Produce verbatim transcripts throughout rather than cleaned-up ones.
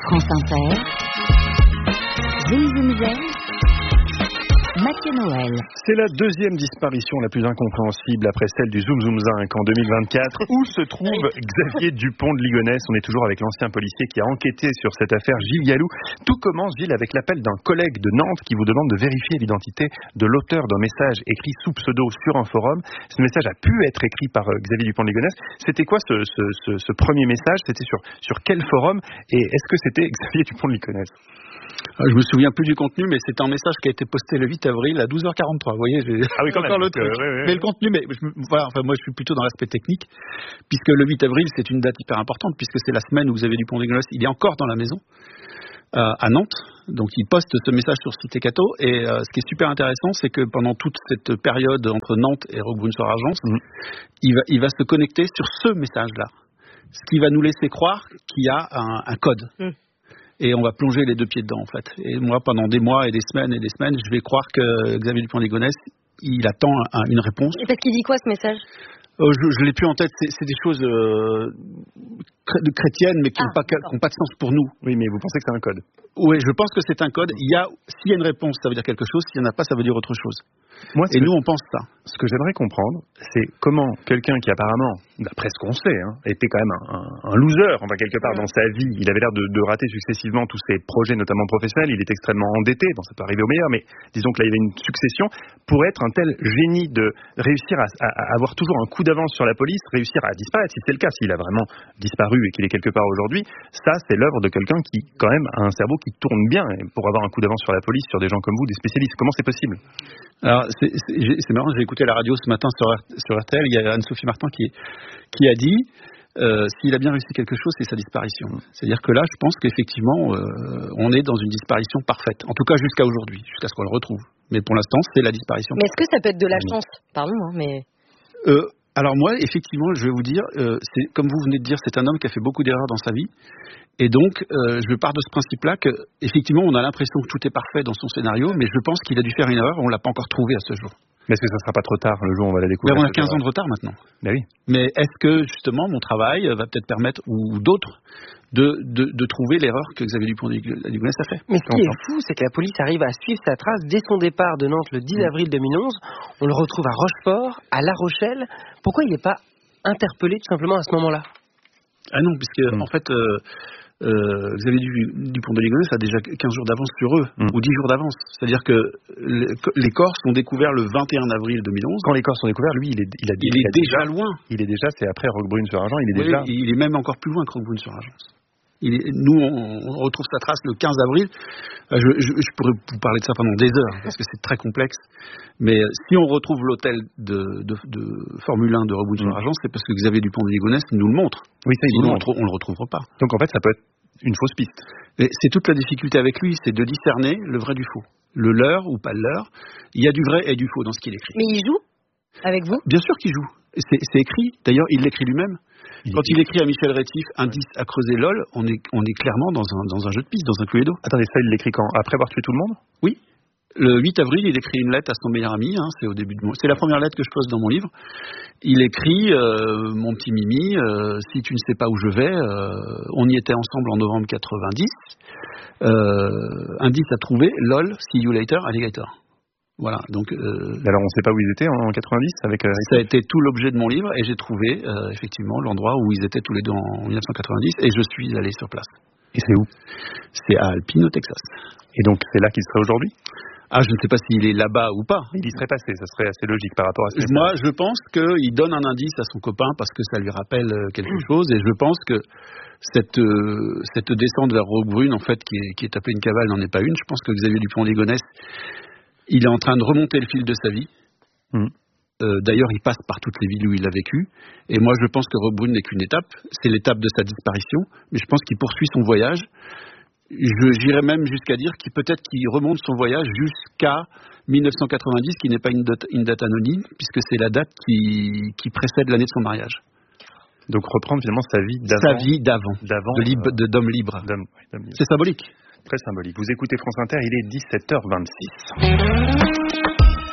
France Inter, Zoom Zoom Zen, Mathieu Noël. C'est la deuxième disparition la plus incompréhensible après celle du Zoom Zoom Zinc en deux mille vingt-quatre. Où se trouve Xavier Dupont de Ligonnès? On est toujours avec l'ancien policier qui a enquêté sur cette affaire, Gilles Yalou. Tout commence, Gilles, avec l'appel d'un collègue de Nantes qui vous demande de vérifier l'identité de l'auteur d'un message écrit sous pseudo sur un forum. Ce message a pu être écrit par Xavier Dupont de Ligonnès. C'était quoi ce, ce, ce, ce premier message? C'était sur, sur quel forum? Et est-ce que c'était Xavier Dupont de Ligonnès? Je me souviens plus du contenu, mais c'est un message qui a été posté le huit avril à douze heures quarante-trois. Vous voyez, j'ai ah oui, quand même. encore le truc. Euh, ouais, ouais. Mais le contenu, mais je, voilà, enfin moi je suis plutôt dans l'aspect technique, puisque le huit avril c'est une date hyper importante, puisque c'est la semaine où Xavier Dupont de Ligonnès, il est encore dans la maison euh, à Nantes, donc il poste ce message sur Cité Cato. Et euh, ce qui est super intéressant, c'est que pendant toute cette période entre Nantes et Roquebrune-sur-Argence, mmh. il va, il va se connecter sur ce message-là, ce qui va nous laisser croire qu'il y a un, un code. Mmh. Et on va plonger les deux pieds dedans, en fait. Et moi, pendant des mois et des semaines et des semaines, je vais croire que Xavier Dupont de Ligonnès, il attend un, une réponse. Et parce qu'il dit quoi, ce message? euh, Je, je l'ai plus en tête. C'est, c'est des choses euh, chrétiennes, mais qui n'ont ah, pas, pas de sens pour nous. Oui, mais vous pensez que c'est un code? Oui, je pense que c'est un code. Il y a, s'il y a une réponse, ça veut dire quelque chose. S'il n'y en a pas, ça veut dire autre chose. Moi, et nous, on pense ça. Ce que j'aimerais comprendre, c'est comment quelqu'un qui apparemment, d'après ce qu'on sait, hein, était quand même un, un, un loser, enfin quelque part dans sa vie, il avait l'air de, de rater successivement tous ses projets, notamment professionnels, il est extrêmement endetté, bon ça peut arriver au meilleur, mais disons que là il y avait une succession, pour être un tel génie de réussir à, à, à avoir toujours un coup d'avance sur la police, réussir à disparaître, si c'est le cas, s'il a vraiment disparu et qu'il est quelque part aujourd'hui, ça c'est l'œuvre de quelqu'un qui quand même a un cerveau qui tourne bien, et pour avoir un coup d'avance sur la police, sur des gens comme vous, des spécialistes, comment c'est possible? Alors c'est, c'est, c'est marrant, j'ai écouté la radio ce matin sur, sur R T L, il y a Anne-Sophie Martin qui, qui a dit euh, s'il a bien réussi quelque chose, c'est sa disparition. C'est-à-dire que là, je pense qu'effectivement, euh, on est dans une disparition parfaite. En tout cas, jusqu'à aujourd'hui, jusqu'à ce qu'on le retrouve. Mais pour l'instant, c'est la disparition. Mais est-ce que ça peut être de la chance? Pardon, hein, mais... Euh, alors moi, effectivement, je vais vous dire, euh, c'est, comme vous venez de dire, c'est un homme qui a fait beaucoup d'erreurs dans sa vie. Et donc, euh, je pars de ce principe-là que, effectivement, on a l'impression que tout est parfait dans son scénario, mais je pense qu'il a dû faire une erreur, on l'a pas encore trouvé à ce jour. Mais est-ce que ça sera pas trop tard le jour où on va la découvrir? Mais on a quinze ans de retard maintenant. Ben oui. Mais est-ce que, justement, mon travail va peut-être permettre, ou d'autres, de, de, de trouver l'erreur que Xavier Dupont de Ligonnès a fait? Mais ce qui est fou, c'est que la police arrive à suivre sa trace dès son départ de Nantes le dix avril deux mille onze. On le retrouve à Rochefort, à La Rochelle. Pourquoi il n'est pas interpellé tout simplement à ce moment-là? Ah non, puisque, mmh. en fait... Euh, Euh, Xavier Dupont de Ligonnès a déjà quinze jours d'avance sur eux, mmh. ou dix jours d'avance. C'est-à-dire que les, les corps sont découverts le vingt et un avril deux mille onze. Quand les corps sont découverts, lui, il est, il a, il il est a déjà, déjà loin. Il est déjà, c'est après Roquebrune-sur-Argence, il est oui, déjà... Il est même encore plus loin que Roquebrune-sur-Argence. Il est, nous, on, on retrouve sa trace le quinze avril. Je, je, je pourrais vous parler de ça pendant des heures, parce que c'est très complexe. Mais si on retrouve l'hôtel de, de, de Formule un de Roquebrune-sur-Argence, mmh. c'est parce que Xavier Dupont de Ligonnès nous le montre. Oui, ça, il Sinon, nous on, on le retrouvera pas. Donc en fait, ça peut être une fausse piste. Et c'est toute la difficulté avec lui, c'est de discerner le vrai du faux. Le leur ou pas le leur. Il y a du vrai et du faux dans ce qu'il écrit. Mais il joue avec vous? Bien sûr qu'il joue. C'est, c'est écrit. D'ailleurs, il l'écrit lui-même. Il Quand il écrit à Michel Rétif, indice à creuser LOL, on est, on est clairement dans un, dans un jeu de piste, dans un Cluedo. Attendez, ça, il l'écrit quand? Après avoir tué tout le monde? Oui. Le huit avril, il écrit une lettre à son meilleur ami. Hein, c'est au début de mon... C'est la première lettre que je pose dans mon livre. Il écrit euh, mon petit Mimi, euh, si tu ne sais pas où je vais, euh, on y était ensemble en novembre quatre-vingt-dix. Euh, indice à trouver, lol, see you later, alligator. Voilà. Donc. Euh, Alors on ne sait pas où ils étaient en quatre-vingt-dix avec. Euh, ça a été tout l'objet de mon livre et j'ai trouvé euh, effectivement l'endroit où ils étaient tous les deux en dix-neuf cent quatre-vingt-dix et je suis allé sur place. Et c'est où? C'est à Alpine, au Texas. Et donc c'est là qu'il serait aujourd'hui? Ah, je ne sais pas s'il est là-bas ou pas. Il y serait passé, ça serait assez logique par rapport à ce que Moi, je pense qu'il donne un indice à son copain parce que ça lui rappelle quelque mmh. chose. Et je pense que cette, euh, cette descente vers Roquebrune, en fait, qui est, qui est tapée une cavale, n'en est pas une. Je pense que Xavier Dupont de Ligonnès, il est en train de remonter le fil de sa vie. Mmh. Euh, d'ailleurs, il passe par toutes les villes où il a vécu. Et moi, je pense que Roquebrune n'est qu'une étape. C'est l'étape de sa disparition. Mais je pense qu'il poursuit son voyage. Je, j'irais même jusqu'à dire qu'il peut-être qu'il remonte son voyage jusqu'à dix-neuf cent quatre-vingt-dix, qui n'est pas une date, une date anonyme, puisque c'est la date qui, qui précède l'année de son mariage. Donc reprendre finalement sa vie d'avant. Sa vie d'avant, d'avant de libre, de, d'homme libre. D'homme, oui, d'homme libre. C'est symbolique. Très symbolique. Vous écoutez France Inter, il est dix-sept heures vingt-six.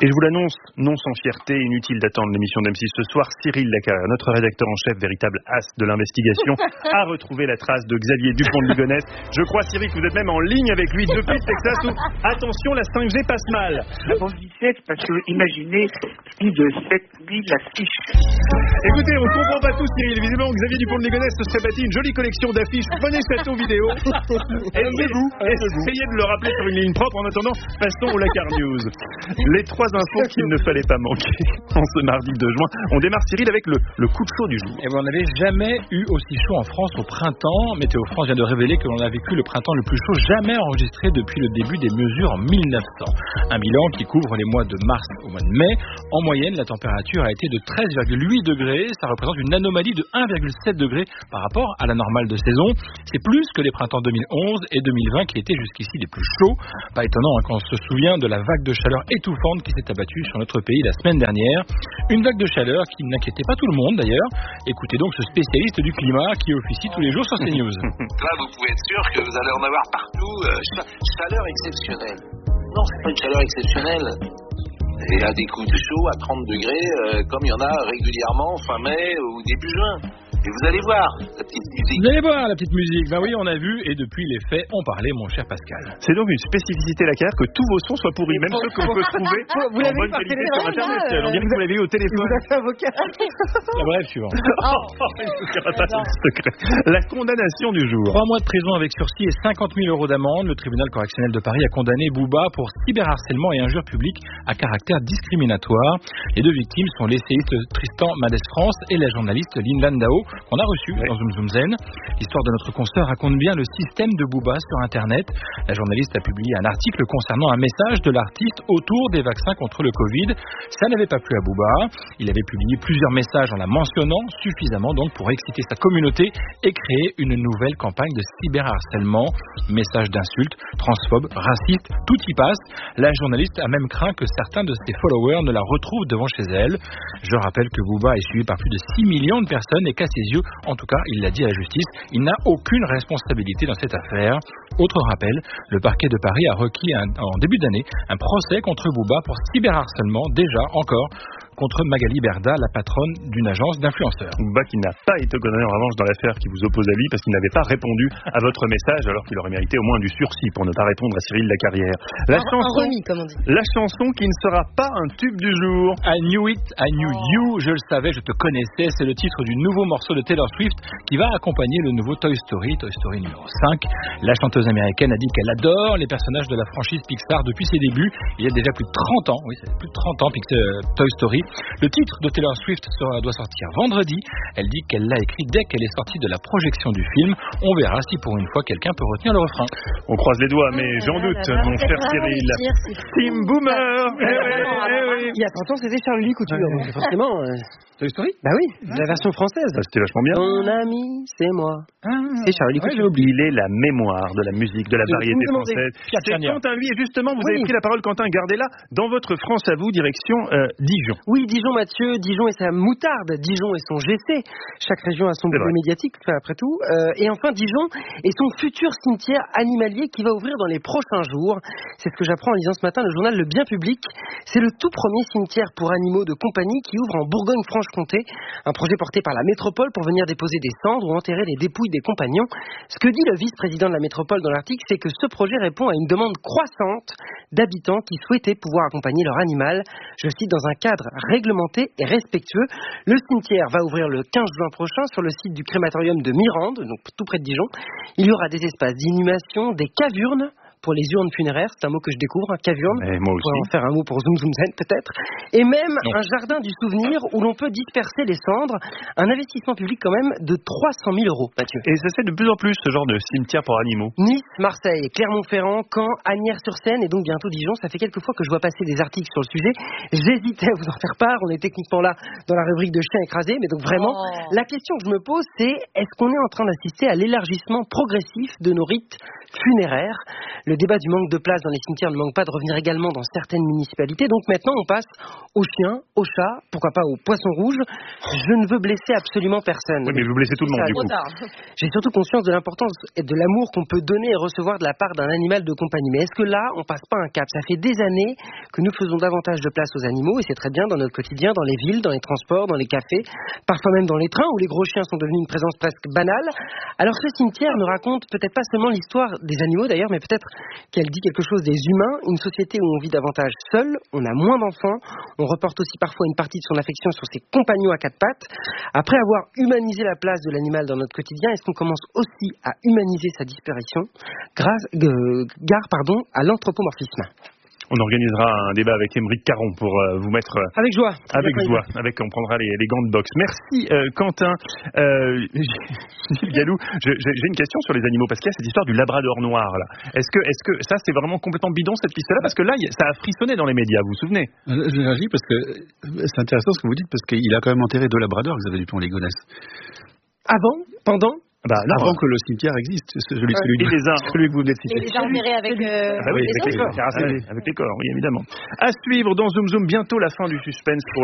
Et je vous l'annonce, non sans fierté, inutile d'attendre l'émission d'M six ce soir, Cyril Lacarrière, notre rédacteur en chef, véritable as de l'investigation, a retrouvé la trace de Xavier Dupont de Ligonnès. Je crois, Cyril, que vous êtes même en ligne avec lui depuis le Texas où, attention, la cinq G passe mal. Avant dix-sept, parce que imaginez plus de sept mille affiches. Écoutez, on ne comprend pas tout, Cyril. Visiblement, Xavier Dupont de Ligonnès se serait bâti une jolie collection d'affiches. Prenez cette vidéo. Essayez-vous. Essayez de le rappeler sur une ligne propre. En attendant, passons au Lacar News. Les trois infos qu'il ne fallait pas manquer en ce mardi deux juin. On démarre, Cyril, avec le, le coup de chaud du jour. Et ben, on n'avait jamais eu aussi chaud en France au printemps. Météo France vient de révéler que l'on a vécu le printemps le plus chaud jamais enregistré depuis le début des mesures en mille neuf cents. Un bilan qui couvre les mois de mars au mois de mai. En moyenne, la température a été de treize virgule huit degrés. Ça représente une anomalie de un virgule sept degrés par rapport à la normale de saison. C'est plus que les printemps deux mille onze et deux mille vingt qui étaient jusqu'ici les plus chauds. Pas étonnant hein, quand on se souvient de la vague de chaleur étouffante qui s'est abattue sur notre pays la semaine dernière. Une vague de chaleur qui n'inquiétait pas tout le monde d'ailleurs. Écoutez donc ce spécialiste du climat qui officie tous les jours sur CNews. Là, vous pouvez être sûr que vous allez en avoir partout. Euh, chaleur exceptionnelle. Non, c'est pas une chaleur exceptionnelle. Il y a des coups de chaud à trente degrés, euh, comme il y en a régulièrement fin mai ou début juin. Et vous allez voir la petite musique. Vous allez voir la petite musique. Ben oui, on a vu et depuis les faits, on parlait, mon cher Pascal. C'est donc une spécificité Lacarrière que tous vos sons soient pourris, même ceux qu'on peut trouver vous en l'avez bonne par qualité téléphone, sur Internet. là, On dirait que vous l'avez eu au téléphone. Vous avez un avocat. La brève suivante. Secret. La condamnation du jour. Trois mois de prison avec sursis et cinquante mille euros d'amende. Le tribunal correctionnel de Paris a condamné Booba pour cyberharcèlement et injure publique à caractère discriminatoire. Les deux victimes sont l'essayiste Tristan Madès France et la journaliste Lynn Landau qu'on a reçue ouais. dans Zoom Zoom Zen. L'histoire de notre consoeur raconte bien le système de Booba sur Internet. La journaliste a publié un article concernant un message de l'artiste autour des vaccins contre le Covid. Ça n'avait pas plu à Booba. Il avait publié plusieurs messages en la mentionnant, suffisamment donc pour exciter sa communauté et créer une nouvelle campagne de cyberharcèlement. Messages d'insultes, transphobes, racistes, tout y passe. La journaliste a même craint que certains de ses followers ne la retrouvent devant chez elle. Je rappelle que Booba est suivi par plus de six millions de personnes et qu'à ses yeux, en tout cas, il l'a dit à la justice, il n'a aucune responsabilité dans cette affaire. Autre rappel, le parquet de Paris a requis un, en début d'année un procès contre Booba pour cyberharcèlement, déjà encore, contre Magali Berda, la patronne d'une agence d'influenceurs. Booba qui n'a pas été condamné en revanche dans l'affaire qui vous oppose à lui parce qu'il n'avait pas répondu à votre message alors qu'il aurait mérité au moins du sursis pour ne pas répondre à Cyril Lacarrière. La un, chanson, un remis, comme on dit. La chanson qui ne sera pas un tube du jour. I knew it, I knew you, je le savais, je te connaissais, c'est le titre du nouveau morceau de Taylor Swift qui va accompagner le nouveau Toy Story, Toy Story numéro cinq. La chanteuse américaine a dit qu'elle adore les personnages de la franchise Pixar depuis ses débuts. Il y a déjà plus de trente ans, oui, c'est plus de trente ans Pixar, Toy Story. Le titre de Taylor Swift sera, doit sortir vendredi. Elle dit qu'elle l'a écrit dès qu'elle est sortie de la projection du film. On verra si pour une fois quelqu'un peut retenir le refrain. On croise les doigts, mais j'en doute, mon cher Cyril. Team Boomer. Eh oui, eh oui. Il y a trente ans, c'était Charlie Couture. Ouais. Donc forcément. Euh... Toy Story ? Bah oui, la version française. Bah, c'était vachement bien. Mon ami, c'est moi. Ah, c'est Charlie ouais, Couture. Il est la mémoire de la musique, de la Je variété vous demandez. française. Pierre C'est Tchernia. Quentin, lui, et justement, vous Oui. avez pris la parole, Quentin, gardez-la dans votre France à vous, direction euh, Dijon. Oui, Dijon, Mathieu, Dijon et sa moutarde, Dijon et son G C. Chaque région a son C'est budget vrai. médiatique, enfin, après tout. Euh, et enfin, Dijon et son futur cimetière animalier qui va ouvrir dans les prochains jours. C'est ce que j'apprends en lisant ce matin le journal Le Bien Public. C'est le tout premier cimetière pour animaux de compagnie qui ouvre en Bourgogne-Franche-Comté. Un projet porté par la métropole pour venir déposer des cendres ou enterrer les dépouilles des compagnons. Ce que dit le vice-président de la métropole dans l'article, c'est que ce projet répond à une demande croissante d'habitants qui souhaitaient pouvoir accompagner leur animal, je cite, dans un cadre réglementé et respectueux. Le cimetière va ouvrir le quinze juin prochain sur le site du crématorium de Mirande, donc tout près de Dijon. Il y aura des espaces d'inhumation, des cavurnes pour les urnes funéraires, c'est un mot que je découvre, un cavurne. Mais moi On pourrait aussi. en faire un mot pour Zoom Zoom Zen peut-être. Et même Non. un jardin du souvenir où l'on peut disperser les cendres. Un investissement public quand même de trois cent mille euros, Mathieu. Et ça se fait de plus en plus, ce genre de cimetière pour animaux. Nice, Marseille, Clermont-Ferrand, Caen, Asnières-sur-Seine et donc bientôt Dijon. Ça fait quelques fois que je vois passer des articles sur le sujet. J'hésitais à vous en faire part. On est techniquement là dans la rubrique de chiens écrasés. Mais donc vraiment, Oh. la question que je me pose, c'est est-ce qu'on est en train d'assister à l'élargissement progressif de nos rites funéraires ? Le Le débat du manque de place dans les cimetières ne manque pas de revenir également dans certaines municipalités. Donc maintenant, on passe aux chiens, aux chats, pourquoi pas aux poissons rouges. Je ne veux blesser absolument personne. Oui, mais vous blessez tout le monde, du coup. J'ai surtout conscience de l'importance et de l'amour qu'on peut donner et recevoir de la part d'un animal de compagnie. Mais est-ce que là, on passe pas un cap? Ça fait des années que nous faisons davantage de place aux animaux, et c'est très bien dans notre quotidien, dans les villes, dans les transports, dans les cafés, parfois même dans les trains où les gros chiens sont devenus une présence presque banale. Alors ce cimetière nous raconte peut-être pas seulement l'histoire des animaux d'ailleurs, mais peut-être qu'elle dit quelque chose des humains, une société où on vit davantage seul, on a moins d'enfants, on reporte aussi parfois une partie de son affection sur ses compagnons à quatre pattes. Après avoir humanisé la place de l'animal dans notre quotidien, est-ce qu'on commence aussi à humaniser sa disparition grâce, euh, gare pardon, à l'anthropomorphisme? On organisera un débat avec Émeric Caron pour euh, vous mettre... Euh, avec joie. Avec joie. Avec, on prendra les, les gants de boxe. Merci euh, Quentin. Euh, Gilles Gallou, je, j'ai, j'ai une question sur les animaux, parce qu'il y a cette histoire du labrador noir. Là. Est-ce que, est-ce que ça, c'est vraiment complètement bidon, cette piste-là? Parce que là, ça a frissonné dans les médias, vous vous souvenez? Je réagis parce que c'est intéressant ce que vous dites, parce qu'il a quand même enterré deux labradors, Xavier Dupont-Ligonnès. Avant? Pendant? Bah, non, avant que le cimetière existe, celui, celui, et les uns, celui que vous venez de citer. Et les enterrés avec, euh, ah bah oui, avec avec les les corps, avec les corps, oui, évidemment. À suivre dans Zoom Zoom, bientôt la fin du suspense pour